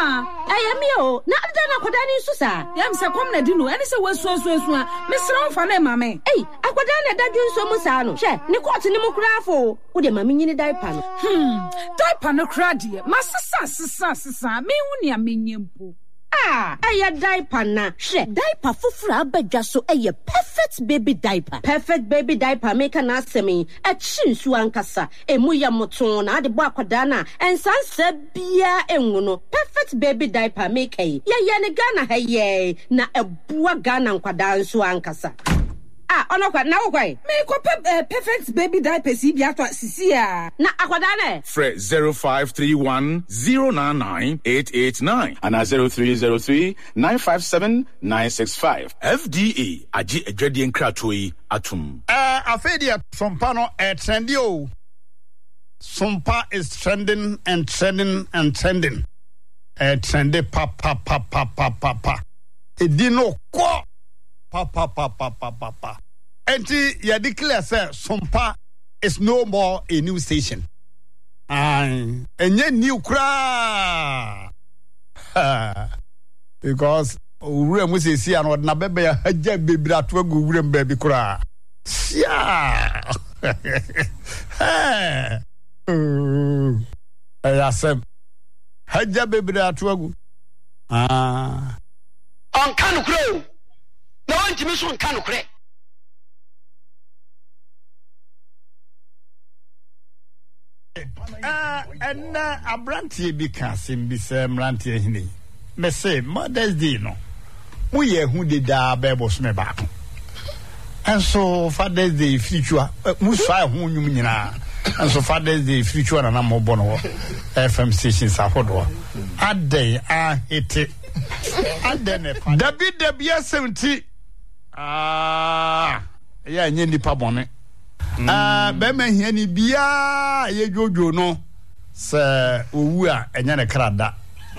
Ayamio, na adana kwadani susa. Yam se kom na di no, eni se wasu a. Me sra mfa na ma me. Akwadana da dwunso mu sa no. Hwe, ne court ni mu krafo. Wo de ma me nyini diaper no. Diaper no kra de. Masesa me hu ne amenyempo. Aya diaper na. Hwe, diaper fufura abadwa so perfect baby diaper. Perfect baby diaper make na asemi. E chinsu ankasa. Emu ya moton na ade bo akwada na. Ensanse bia enwu no. Perfect baby diaper make ye ne Ghana haye na ebua Ghana nkwada nso ankasa. Onokwa na wokwai. Me ko perfect baby diaper si bia to sisi a. Na akwada na. Fre 0531 099 889 and 0303 957 965. FDA aji edwade nkratoi atum. Afedia Sompa no trendy o. Sompa is trending and trending and trending. Trendy pa. Edino ko pa. Enti ya declare say Sompa is no more a new station. Enye new kra. Because ure mu se si an na bebe ya haja bebira to agu ure mbabi kra. Sia. Ayasem. Haja bebira to agu. On kanu kro. Na wantimi so kanu kre. And Abranti Bikasim be Sam Ranti Hini. Me say, Mother's Day no. We who did da bebos me back. And so Father's Day future, Musa who you mean, and so Father's Day future and I'm more bono FM stations are hot. At day, I hate it. And then David 70. Yeah, Yendi Pabone. Bema hiani bia ye jojo no se owu a enya ne krada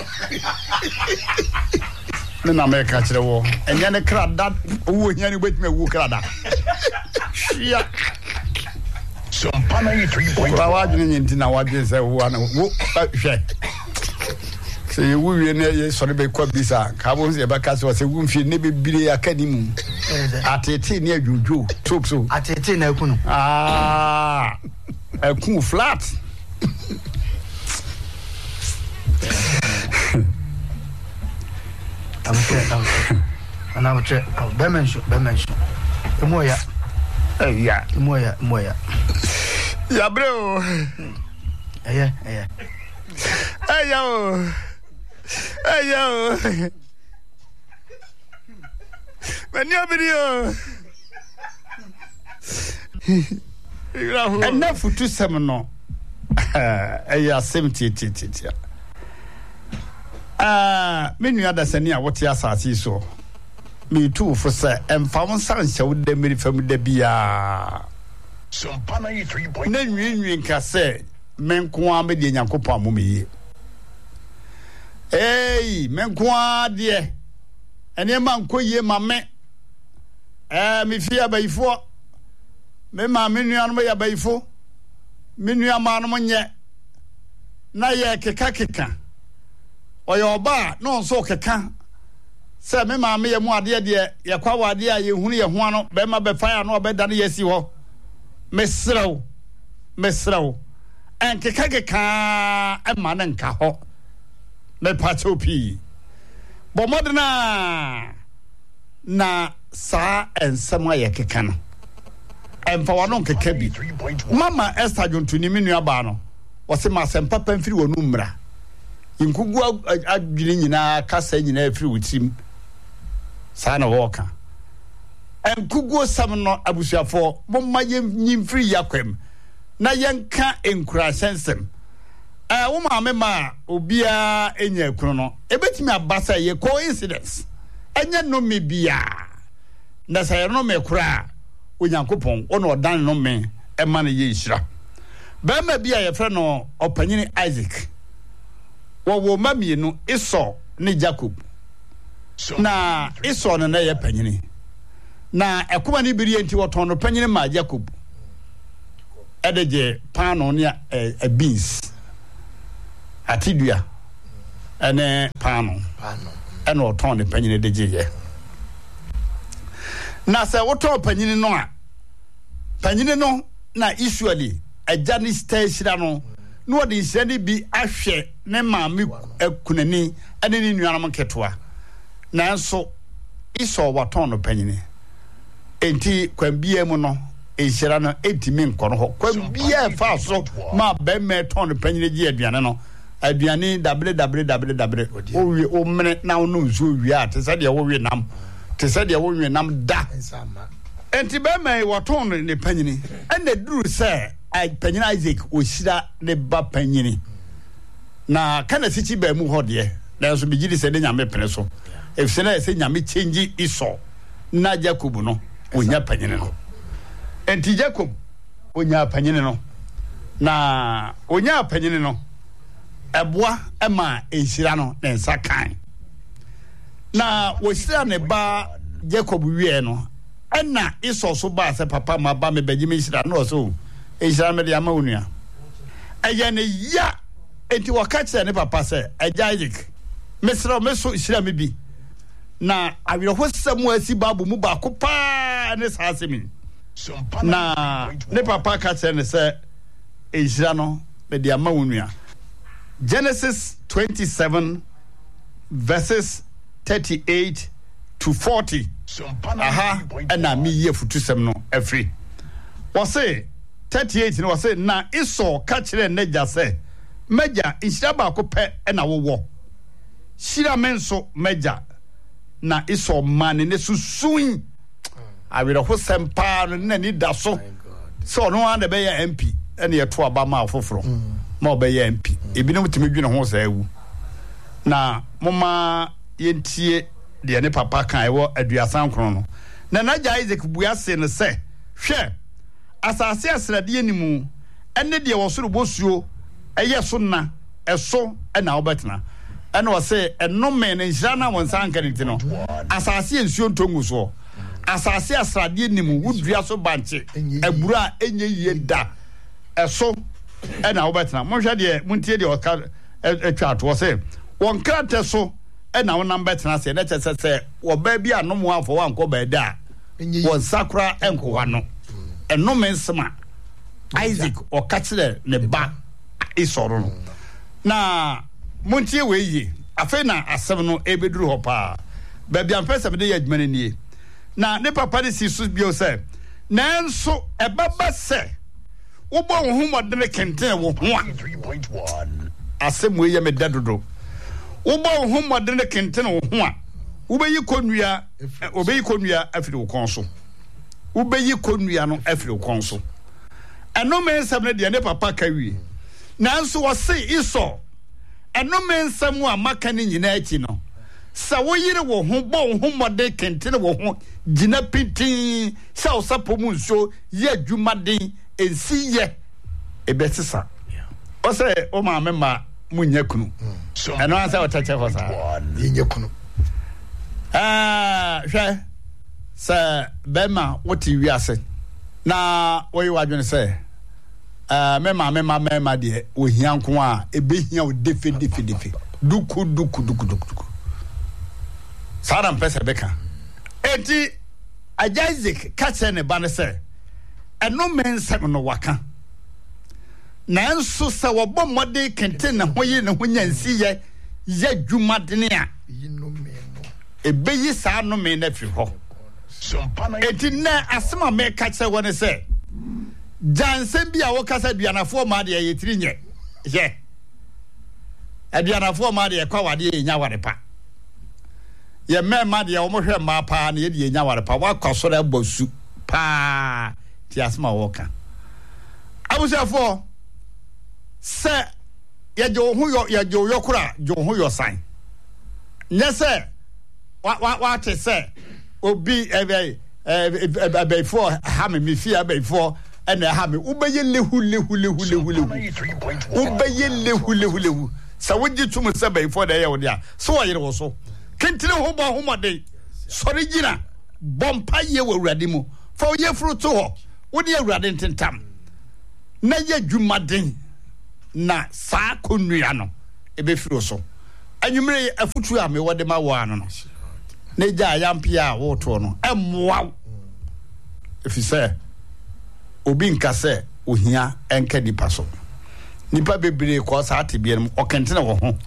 me na me ka kire wo enya ne krada owu hiani betime wu krada shia Sompa 93.1 kwa wajine nyinti na wajine se wo na wo hwe se ye wu wie ne ye sori be kwa bisa ka bo se be ka se wo mfie ne be bire akanimu atete ne adwudwo so atete na ekunu ekun flat ana wotre bemenso emoya emoya ya bro aya Mania video. Enough to seminal. Aya 70. Many others any what ya sassy so. Me too for say and found some show them me from the bia. Sompa 93.1 Then you can say, men kwa me de nyakopa mumi. Hey, men kwa dear. Ene man ko ye mame me fia bayfo me ma me nua no ya bayfo me nua ma no nye na ye keka oye oba no so keka se me ma me ye mu ade de ye kwa wade a ye hunu ye ho ano be ma be fire no be da ne ye si ho mesrew en keka e ma ne nka ho me pachopi Bomodna na sa ensema ye keka no emfa wano keka bi mama Esther Jontuni me nua ba no wo se ma sempa pamfiri wonu mra inkugu adwene nyina kasa nyina afiri wutim sa na woka enkugu sam no abusuafo momma ye nyimfiri yakwem na yenka enkura sensem woman mema obia enya ekunu no ebetimi abasa ye coincidence enya no me bia na say no me kura onyankopon ono odan no me e ma na ye hira ba ma bia ye frɛ no opanyini Isaac wo mamienu Esau ne Jacob na Esau no na ye panyini na ekoma ne biri enti woton no panyini ma Jacob edeje pano ne beans atidua ene pano ene oton de panyine de gye na se woto panyine no a panyine no na usually agya ni station no no de nsani bi ahwe ne maame akunani ene ni nuanam ketwa nanso iso waton no panyine enti kwambia mu no ehira no etimi nkono ho kwambia fa so ma be me ton no panyine gye aduane no aduane www o mene na wo no nso wi a te se de wo wi nam te se de wo wi nam da enti be me waton no ne panyine ene duru se panyine Isaac ohira ne ba panyine na kana sichi ba mu ho de na so bigiri se de nyame pene so efise na se nyame change iso na Jacob no onya panyine no enti Jacob onya panyine no na onya panyine no eboa ema ehira no na nsa kan na wohira ne ba Jacob wie no ena iso so ba se papa ma ba me baji me hira no so ehira me de ama onua eye ne ya enti wakache ne papa se Isaac mesra meso hira me bi na awire hosam asi babu mu ba ko pa ne sasemi na ne papa kache ne se ehira no me de ama onua Genesis 27 verses 38 to 40. Aha, and me ye futusem no every. Was say 38 no was say na Esau catchere neja say meja inshaba ko pe na wo. Shira menso meja na Esau man ne susuin. I will hosem pa na ni da so. So no one be MP and ye to aba ma foforo. Ma obeye MP ebinom timi dwene ho sa ewu na moma yentie de ne papa kan ewo aduasan kron no na naja Isaac buase ne se hwe asase asrade animu ene de wo soro bosuo eye so na eso na obetena ene wo se enome ne nhira na won san kaniti no asase ensuo ntongu so asase asrade animu wudua so banche abura enye yie da eso ena obetena monhwe de muntie de oka atwa ato se won krate so ena won betena se na chese wo ba bi anomo afo wanko ba da won sakura enko wano eno mensema Isaac okachile ne ba isoro no na muntie we yi afa na asem no ebeduru ho pa ba bi amfesa me de yadwumane nie na ne papa de si so bio se nanso ebaba se Ubo humodene kenten wo ho a asem ye me dadodo Ubo humodene kenten wo ho a ubeyi konua obeyi konua afiri wo konso ubeyi konua no afiri wo konso eno mensam ne de ne papa kawie nanso wo se iso eno mensam a maka ne nyina achi no sa wo yire wo ho bo humodene kenten wo ho gina pitin sa osapo mu nso ye adwumaden ensiye ebetisa o se o ma mema munya kunu eno ansa o tache ho sa yenye kunu hwe se bema woti wiase na oyi wadwene se mema de ohia nko a ebehia o defe duku sara mpese beka enti Isaac kache ne ba ne se eno mensem no waka nanso se wo bom mode kenten na hoye ne ho nyansi ye dwumadene a ebeyi sa no me na fi ho eti na asema me kache woni se jansen bia wo kasa duanafo ma de yetiri nye ye aduanafo ma de kwa wade ye nya ware pa ye mema de wo mo hwe ma pa na ye de nya ware pa wa kwasoro abasu pa ti asema woka abusafo se ye jo hu yo yokura jo hu yo san nye se wa te se obi before ha me fi before ena ha me ubeye lehu ubeye lehu sa wogi tum se before da ye wo dia so wo yire wo so kentire ho ba ho mode sori gina bompa ye wo awurade mu fa ye fruto ho wo de awurade ntentam na ye dwumaden na sa konua no ebe firo so Anwumre afutu a me wode ma wo ano no. Ne gya yampia a wo to no. Emwa. Efise obi nkase ohia enka nipa so. Nipa bebre ko sa atebie no okentene wo ho.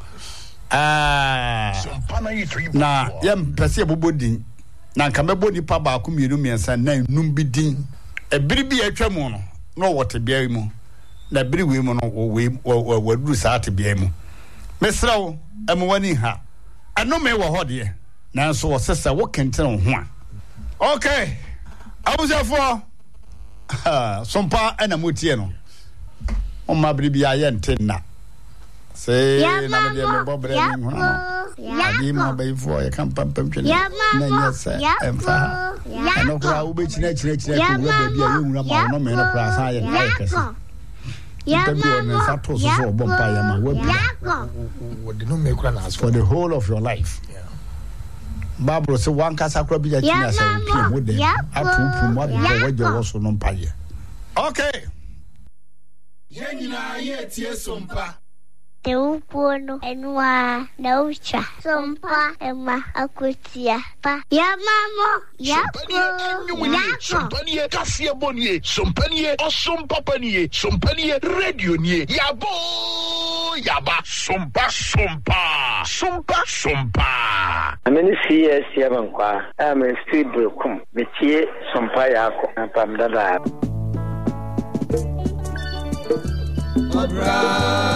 Na yam pese bobodin. Na nka mebo nipa ba ko mienu miensa na num bidin. Ebiri bi atwamu no. No wotebie mu. Na biri we mu no wo waduru sa atebie mu. Mesrawo emwani ha. Ano me wo hode. Nanso wo sesa wo kentene ho a. Okay. Abusafo. Sompa ena motie no. O ma biribi aye ntenna. Say na me de me bobre ni ho no. Adi ma bai fo e kan pam twene. Na nyesa emfa. Ano kra wo be china ko wo baabi a yewura ma no me no kra sa ye na kese. For the whole of your life. Barbara said, one casacra be a china, so would they? I told what you also non pay. Okay. Teupono enwa naucha sompa ema akutia pa ya mamo ya sompanie kasia bonie sompanie osompapanie sompanie radio nie yabo yaba sompa amene CS yabankwa ame studio kum metie sompa yako pam dada